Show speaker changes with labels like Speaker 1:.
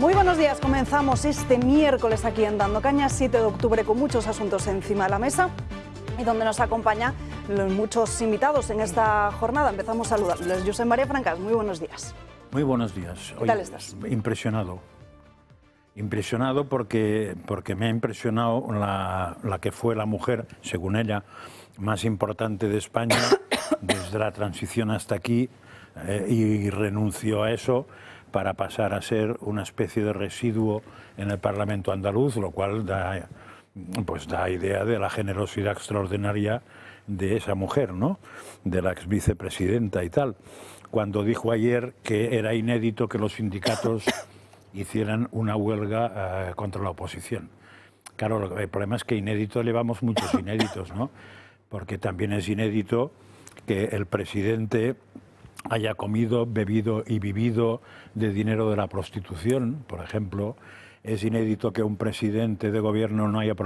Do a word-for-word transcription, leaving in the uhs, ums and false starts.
Speaker 1: Muy buenos días, comenzamos este miércoles aquí en Dando Caña, siete de octubre, con muchos asuntos encima de la mesa y donde nos acompañan los muchos invitados en esta jornada. Empezamos saludándoles. Josep María Francas, muy buenos días.
Speaker 2: Muy buenos días.
Speaker 1: ¿Qué tal estás?
Speaker 2: Impresionado. Impresionado porque, porque me ha impresionado la, la que fue la mujer, según ella, más importante de España desde la transición hasta aquí, eh, y renunció a eso para pasar a ser una especie de residuo en el Parlamento andaluz, lo cual da, pues da idea de la generosidad extraordinaria de esa mujer, ¿no? De la ex vicepresidenta y tal, cuando dijo ayer que era inédito que los sindicatos hicieran una huelga uh, contra la oposición. Claro, el problema es que inédito llevamos muchos inéditos, ¿no? Porque también es inédito que el presidente haya comido, bebido y vivido de dinero de la prostitución, por ejemplo. Es inédito que un presidente de gobierno no haya